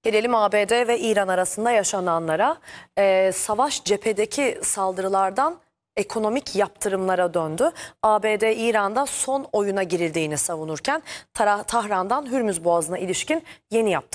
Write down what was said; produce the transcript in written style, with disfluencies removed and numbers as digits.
Gelelim ABD ve İran arasında yaşananlara. Savaş cephedeki saldırılardan ekonomik yaptırımlara döndü. ABD İran'da son oyuna girildiğini savunurken Tahran'dan Hürmüz Boğazı'na ilişkin yeni yaptırımlar